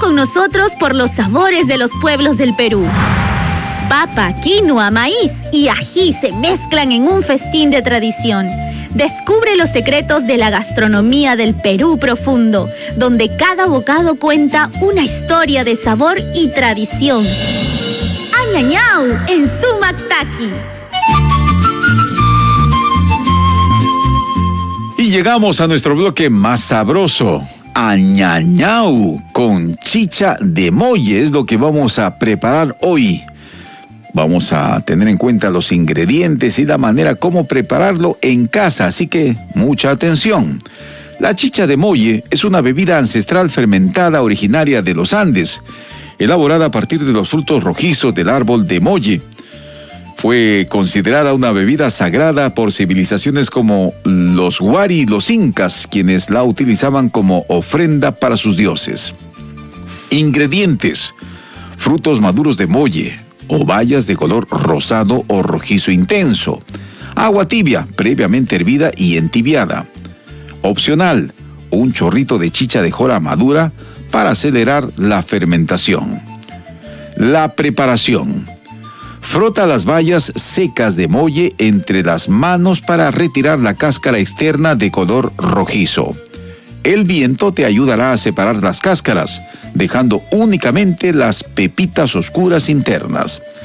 con nosotros por los sabores de los pueblos del Perú. Papa, quinoa, maíz y ají se mezclan en un festín de tradición. Descubre los secretos de la gastronomía del Perú profundo, donde cada bocado cuenta una historia de sabor y tradición. ¡Añañau! En Sumactaqui. Y llegamos a nuestro bloque más sabroso. Añañau con chicha de molle es lo que vamos a preparar hoy. Vamos a tener en cuenta los ingredientes y la manera como prepararlo en casa, así que mucha atención. La chicha de molle es una bebida ancestral fermentada originaria de los Andes, elaborada a partir de los frutos rojizos del árbol de molle. Fue considerada una bebida sagrada por civilizaciones como los Wari y los Incas, quienes la utilizaban como ofrenda para sus dioses. Ingredientes: frutos maduros de molle o bayas de color rosado o rojizo intenso, agua tibia previamente hervida y entibiada. Opcional: un chorrito de chicha de jora madura para acelerar la fermentación. La preparación: frota las bayas secas de molle entre las manos para retirar la cáscara externa de color rojizo. El viento te ayudará a separar las cáscaras, dejando únicamente las pepitas oscuras internas.